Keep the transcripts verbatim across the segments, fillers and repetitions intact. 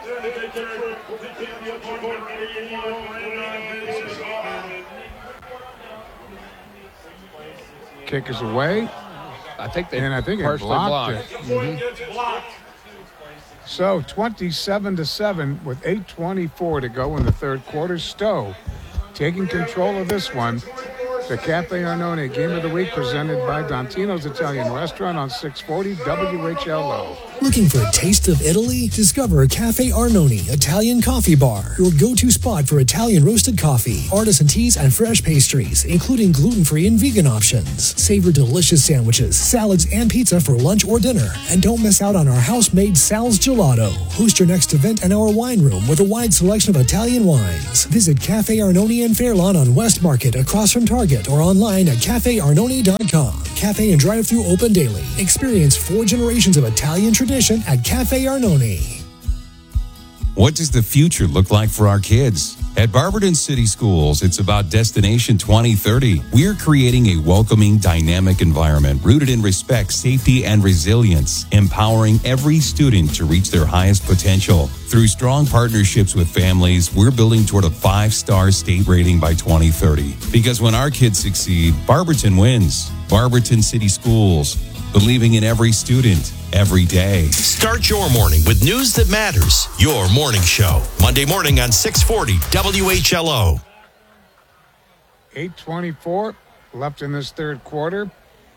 Kick is away. I think they and I think it partially blocked, blocked. it. Mm-hmm. So twenty-seven to seven with eight twenty-four to go in the third quarter. Stowe taking control of this one. The Cafe Arnone Game of the Week presented by Dontino's Italian Restaurant on six forty W H L O. Looking for a taste of Italy? Discover Cafe Arnone Italian Coffee Bar, your go-to spot for Italian roasted coffee, artisan teas, and fresh pastries, including gluten-free and vegan options. Savor delicious sandwiches, salads, and pizza for lunch or dinner. And don't miss out on our house-made Sal's Gelato. Host your next event in our wine room with a wide selection of Italian wines. Visit Cafe Arnone in Fairlawn on West Market, across from Target, or online at cafe arnone dot com. Cafe and drive-thru open daily. Experience four generations of Italian tradition at Cafe Arnone. What does the future look like for our kids? At Barberton City Schools, it's about Destination twenty thirty. We're creating a welcoming, dynamic environment rooted in respect, safety, and resilience, empowering every student to reach their highest potential. Through strong partnerships with families, we're building toward a five-star state rating by twenty thirty. Because when our kids succeed, Barberton wins. Barberton City Schools, believing in every student, every day. Start your morning with news that matters. Your morning show. Monday morning on six forty W H L O. eight twenty-four left in this third quarter.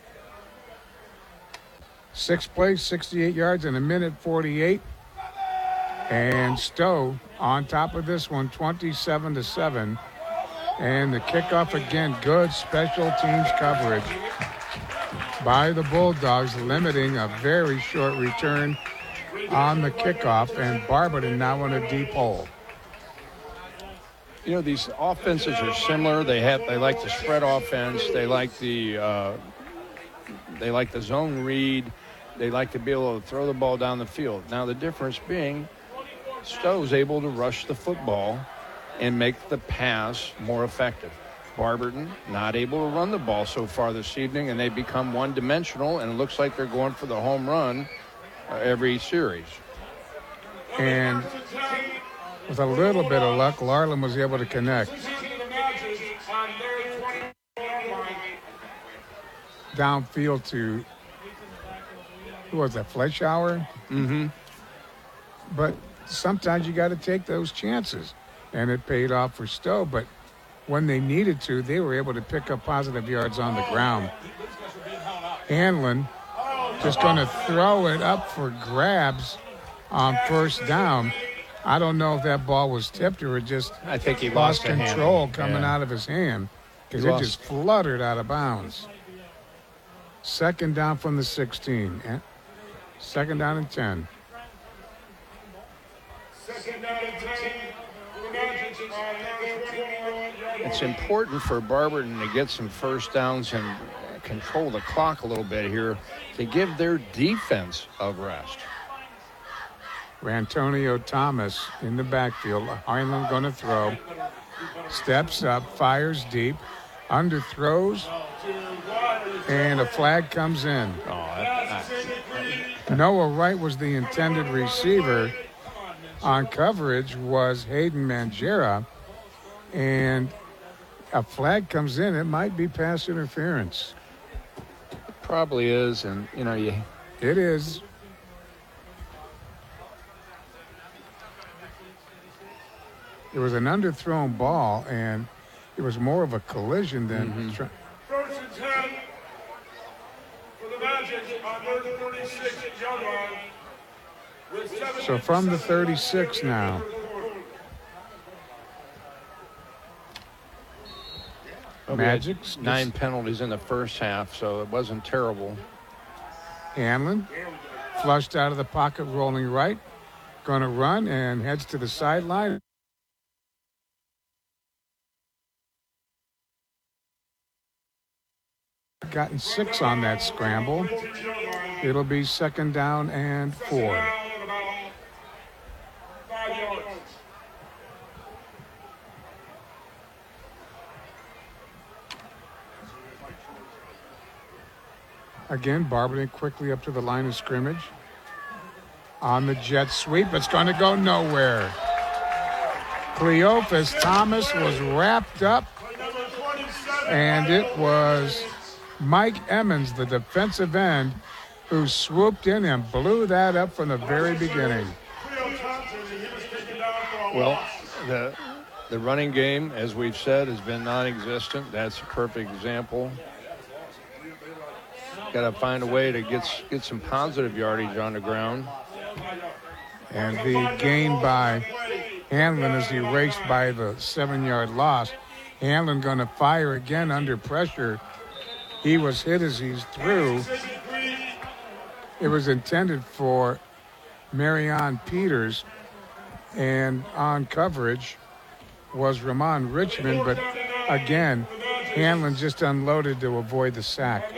Six plays, sixty-eight yards in a minute forty-eight. And Stowe on top of this one, twenty-seven to seven. And the kickoff again, good special teams coverage by the Bulldogs, limiting a very short return on the kickoff, and Barberton now in a deep hole. You know, these offenses are similar. They have they like the spread offense. They like the uh, they like the zone read. They like to be able to throw the ball down the field. Now the difference being, Stowe's able to rush the football and make the pass more effective. Barberton not able to run the ball so far this evening, and they become one-dimensional, and it looks like they're going for the home run uh, every series. And with a little bit of luck, Larlin was able to connect. Downfield to, who was that, Fleischauer? Mm-hmm. But sometimes you got to take those chances, and it paid off for Stowe, but when they needed to, they were able to pick up positive yards on the ground. Hanlon just going to throw it up for grabs on first down. I don't know if that ball was tipped or it just I think he lost, lost control coming yeah. out of his hand because He it lost. just fluttered out of bounds. Second down from the sixteen. Second down and ten. Second down and ten. It's important for Barberton to get some first downs and control the clock a little bit here to give their defense a rest. Rantonio Thomas in the backfield. Heinlein going to throw. Steps up, fires deep, underthrows, and a flag comes in. Oh, that, that, Noah Wright was the intended receiver. On coverage was Hayden Mangiera, and a flag comes in. It might be pass interference. probably is, and, you know, you... It is. It was an underthrown ball, and it was more of a collision than... Mm-hmm. Tra- First and ten for the Magic on their thirty-six yard line. With seven so from the thirty-six now. Well, we had Magic. nine penalties in the first half, so it wasn't terrible. Hanlon flushed out of the pocket, rolling right. Going to run and heads to the sideline. Gotten six on that scramble. It'll be second down and four. five yards. Again, Barberton quickly up to the line of scrimmage. on the jet sweep. It's going to go nowhere. Cleophas Thomas was wrapped up, and it was Mike Emmons, the defensive end, who swooped in and blew that up from the very beginning. Well, the the running game, as we've said, has been non-existent. That's a perfect example. Got to find a way to get get some positive yardage on the ground. And the gain by Hanlon is erased by the seven-yard loss. Hanlon going to fire again under pressure. He was hit as he's through. It was intended for Marion Peters, and on coverage was Ramon Richmond, but again, Hanlon just unloaded to avoid the sack.